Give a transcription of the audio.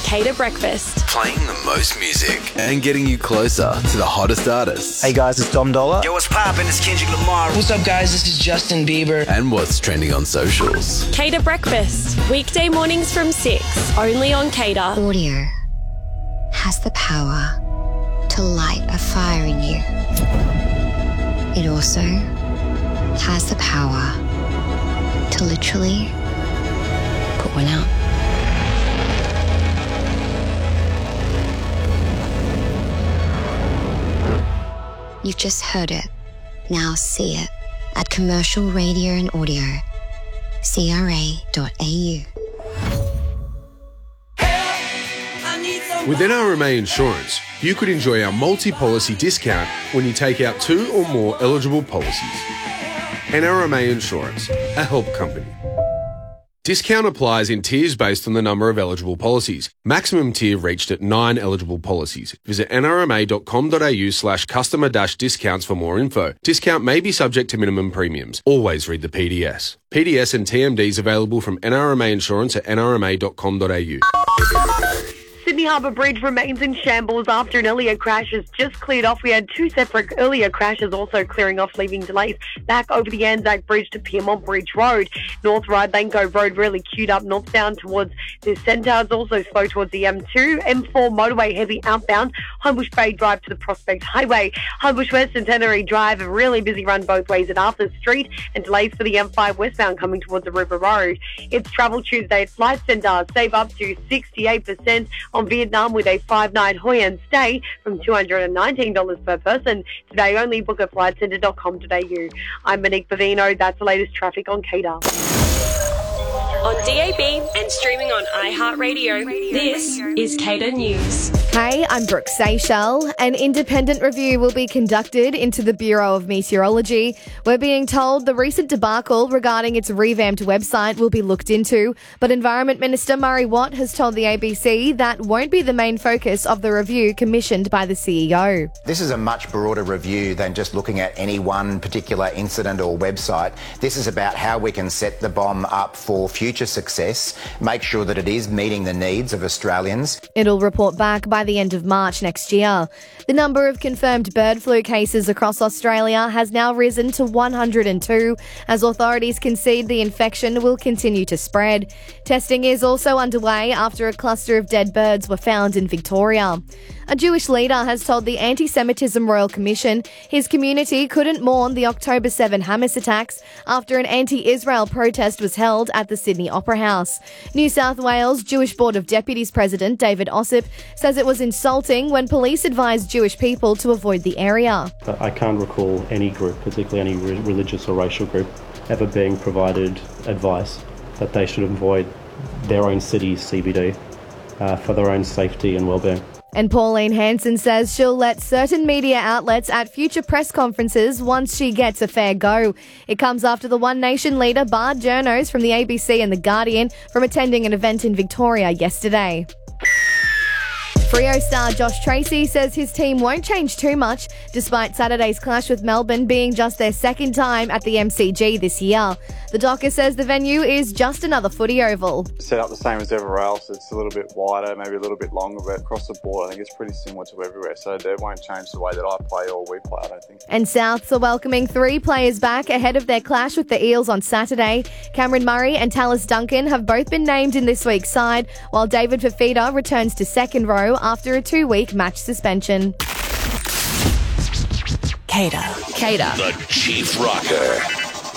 Cater Breakfast. Playing the most music and getting you closer to the hottest artists. Hey guys, it's Dom Dollar. Yo, what's poppin'? It's Kendrick Lamar. What's up, guys? This is Justin Bieber. And what's trending on socials. Cater Breakfast. Weekday mornings from 6. Only on Cater. Audio has the power to light a fire in you. It also has the power to literally put one out. You've just heard it. Now see it at Commercial Radio and Audio. CRA.au. With NRMA Insurance, you could enjoy our multi-policy discount when you take out 2 or more eligible policies. NRMA Insurance, a help company. Discount applies in tiers based on the number of eligible policies. Maximum tier reached at 9 eligible policies. Visit nrma.com.au/customer-discounts for more info. Discount may be subject to minimum premiums. Always read the PDS. PDS and TMDs available from NRMA Insurance at nrma.com.au. Sydney Harbour Bridge remains in shambles after an earlier crash has just cleared off. We had 2 separate earlier crashes also clearing off, leaving delays back over the Anzac Bridge to Pyrmont Bridge Road. North Ryde Lane Cove Road really queued up northbound towards the Centaurs, also slow towards the M2. M4 motorway heavy outbound, Homebush Bay Drive to the Prospect Highway. Homebush West Centenary Drive, a really busy run both ways at Arthur Street, and delays for the M5 westbound coming towards the River Road. It's Travel Tuesday at Flight Centre. Save up to 68% on Vietnam with a 5-night Hoi An stay from $219 per person. Today only. Book at flightcentre.com.au. I'm Monique Bavino. That's the latest traffic on Cater. On DAB and streaming on iHeartRadio, this is Cater News. Hey, I'm Brooke Seychelles. An independent review will be conducted into the Bureau of Meteorology. We're being told the recent debacle regarding its revamped website will be looked into, but Environment Minister Murray Watt has told the ABC that won't be the main focus of the review commissioned by the CEO. This is a much broader review than just looking at any one particular incident or website. This is about how we can set the bomb up for future success, make sure that it is meeting the needs of Australians. It'll report back by the end of March next year. The number of confirmed bird flu cases across Australia has now risen to 102 as authorities concede the infection will continue to spread. Testing is also underway after a cluster of dead birds were found in Victoria. A Jewish leader has told the Anti-Semitism Royal Commission his community couldn't mourn the October 7 Hamas attacks after an anti-Israel protest was held at the Sydney Opera House. New South Wales Jewish Board of Deputies President David Ossip says it was insulting when police advised Jewish people to avoid the area. I can't recall any group, particularly any religious or racial group, ever being provided advice that they should avoid their own city's CBD for their own safety and well-being. And Pauline Hanson says she'll let certain media outlets at future press conferences once she gets a fair go. It comes after the One Nation leader barred journos from the ABC and The Guardian from attending an event in Victoria yesterday. Freo star Josh Tracy says his team won't change too much, despite Saturday's clash with Melbourne being just their second time at the MCG this year. The Docker says the venue is just another footy oval. Set up the same as everywhere else. It's a little bit wider, maybe a little bit longer, but across the board I think it's pretty similar to everywhere. So they won't change the way that I play or we play, I don't think. And Souths are welcoming 3 players back ahead of their clash with the Eels on Saturday. Cameron Murray and Tallis Duncan have both been named in this week's side, while David Fafita returns to second row after a 2-week match suspension. Cater. The Chief Rocker.